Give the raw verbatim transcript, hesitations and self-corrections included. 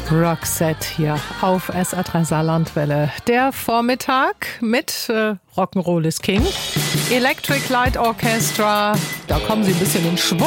Roxette hier auf S R drei Saarlandwelle. Der Vormittag mit äh, Rock'n'Roll is King, Electric Light Orchestra, da kommen sie ein bisschen in Schwung.